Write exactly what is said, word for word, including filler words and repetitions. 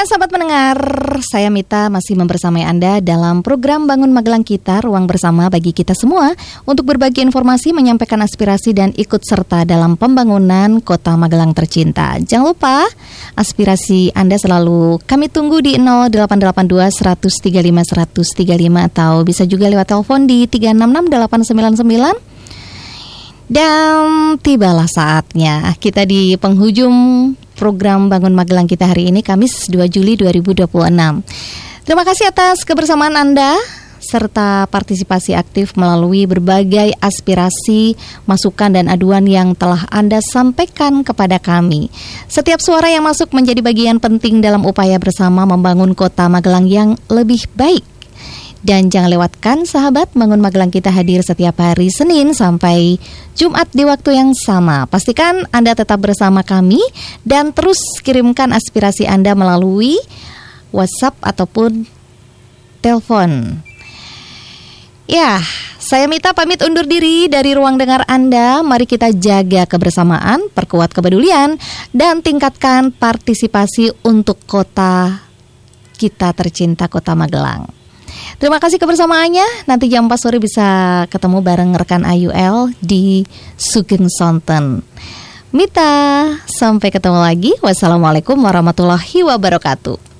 Ya, sahabat pendengar, saya Mita masih membersamai Anda dalam program Bangun Magelang Kita, ruang bersama bagi kita semua untuk berbagi informasi, menyampaikan aspirasi dan ikut serta dalam pembangunan Kota Magelang tercinta. Jangan lupa, aspirasi Anda selalu kami tunggu di nol delapan delapan dua, satu nol tiga lima, satu nol tiga lima atau bisa juga lewat telepon di tiga enam enam delapan sembilan sembilan. Dan tibalah saatnya kita di penghujung program Bangun Magelang Kita hari ini, Kamis dua Juli dua ribu dua puluh enam. Terima kasih atas kebersamaan Anda serta partisipasi aktif melalui berbagai aspirasi, masukan dan aduan yang telah Anda sampaikan kepada kami. Setiap suara yang masuk menjadi bagian penting dalam upaya bersama membangun Kota Magelang yang lebih baik. Dan jangan lewatkan sahabat, Bangun Magelang Kita hadir setiap hari Senin sampai Jumat di waktu yang sama. Pastikan Anda tetap bersama kami dan terus kirimkan aspirasi Anda melalui WhatsApp ataupun telepon. Ya, saya Mita pamit undur diri dari ruang dengar Anda. Mari kita jaga kebersamaan, perkuat kepedulian, dan tingkatkan partisipasi untuk kota kita tercinta, Kota Magelang. Terima kasih kebersamaannya. Nanti jam empat sore bisa ketemu bareng rekan A U L di Sugeng Sonten. Mita, sampai ketemu lagi. Wassalamualaikum warahmatullahi wabarakatuh.